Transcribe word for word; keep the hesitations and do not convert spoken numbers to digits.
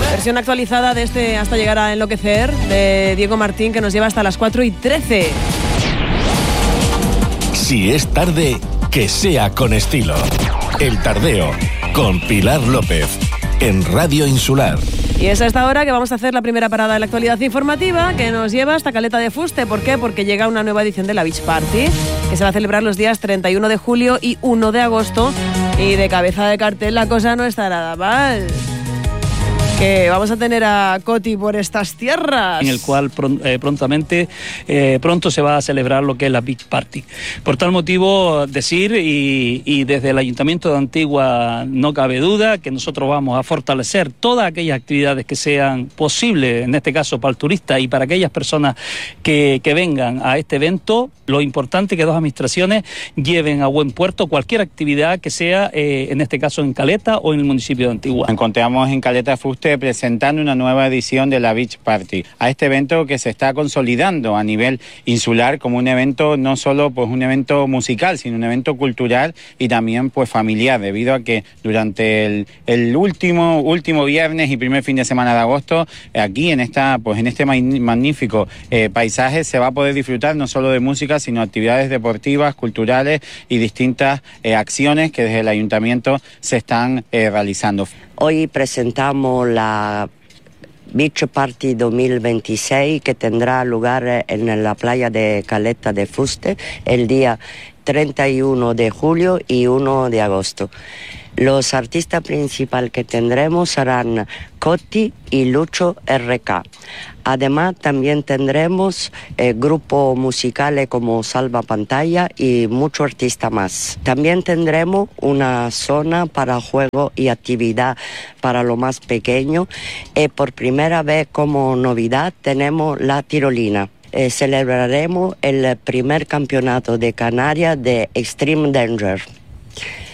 Versión actualizada de este Hasta llegar a enloquecer de Diego Martín, que nos lleva hasta las cuatro y trece. Si es tarde, que sea con estilo. El Tardeo, con Pilar López, en Radio Insular. Y es a esta hora que vamos a hacer la primera parada de la actualidad informativa, que nos lleva hasta Caleta de Fuste. ¿Por qué? Porque llega una nueva edición de la Beach Party, que se va a celebrar los días treinta y uno de julio y uno de agosto. Y de cabeza de cartel la cosa no está nada mal. Que vamos a tener a Coti por estas tierras. En el cual pron- eh, prontamente, eh, pronto se va a celebrar lo que es la Beach Party. Por tal motivo, decir, y, y desde el Ayuntamiento de Antigua no cabe duda, que nosotros vamos a fortalecer todas aquellas actividades que sean posibles, en este caso para el turista y para aquellas personas que, que vengan a este evento. Lo importante es que dos administraciones lleven a buen puerto cualquier actividad que sea, eh, en este caso en Caleta o en el municipio de Antigua. Nos encontramos en Caleta de Fuste presentando una nueva edición de la Beach Party, a este evento que se está consolidando a nivel insular como un evento, no solo pues un evento musical, sino un evento cultural y también pues familiar, debido a que durante el, el último último viernes y primer fin de semana de agosto, aquí en esta pues en este magnífico eh, paisaje se va a poder disfrutar no solo de música, sino actividades deportivas, culturales y distintas eh, acciones que desde el ayuntamiento se están eh, realizando. Hoy presentamos la Beach Party dos mil veintiséis, que tendrá lugar en la playa de Caleta de Fuste el día treinta y uno de julio y uno de agosto. Los artistas principales que tendremos serán Coti y Lucho R K. Además, también tendremos eh, grupos musicales como Salva Pantalla y muchos artistas más. También tendremos una zona para juego y actividad para lo más pequeño. Eh, por primera vez, como novedad, tenemos la tirolina. Eh, celebraremos el primer campeonato de Canarias de Extreme Danger.